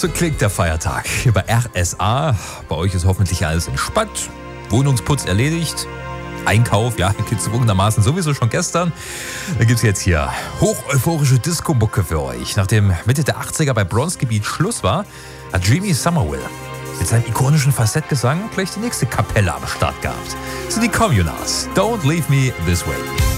So klingt der Feiertag bei RSA. Bei euch ist hoffentlich alles entspannt. Wohnungsputz erledigt. Einkauf, ja, gezwungenermaßen sowieso schon gestern. Da gibt es jetzt hier hocheuphorische Disco-Mucke für euch. Nachdem Mitte der 80er bei Bronzegebiet Schluss war, hat Jimmy Somerville mit seinem ikonischen Falsettgesang gleich die nächste Kapelle am Start gehabt. Das sind die Communards. Don't Leave Me This Way.